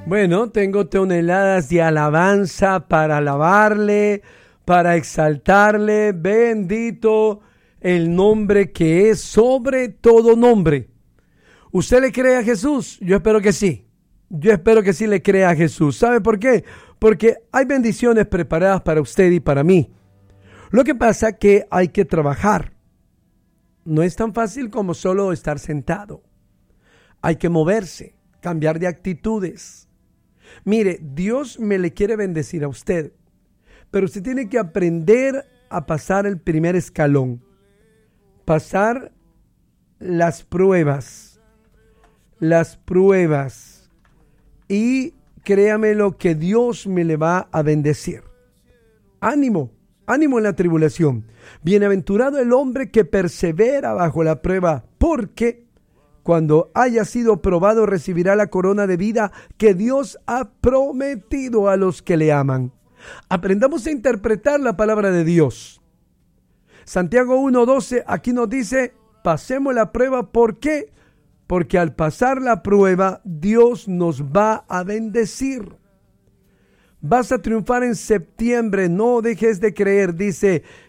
Bueno, tengo toneladas de alabanza para alabarle, para exaltarle. Bendito el nombre que es sobre todo nombre. ¿Usted le cree a Jesús? Yo espero que sí. Yo espero que sí le crea a Jesús. ¿Sabe por qué? Porque hay bendiciones preparadas para usted y para mí. Lo que pasa es que hay que trabajar. No es tan fácil como solo estar sentado. Hay que moverse, cambiar de actitudes. Mire, Dios me le quiere bendecir a usted, pero usted tiene que aprender a pasar el primer escalón, pasar las pruebas, y créame lo que Dios me le va a bendecir. Ánimo, ánimo en la tribulación. Bienaventurado el hombre que persevera bajo la prueba, porque cuando haya sido probado, recibirá la corona de vida que Dios ha prometido a los que le aman. Aprendamos a interpretar la palabra de Dios. Santiago 1:12 aquí nos dice, pasemos la prueba. ¿Por qué? Porque al pasar la prueba, Dios nos va a bendecir. Vas a triunfar en septiembre, no dejes de creer, dice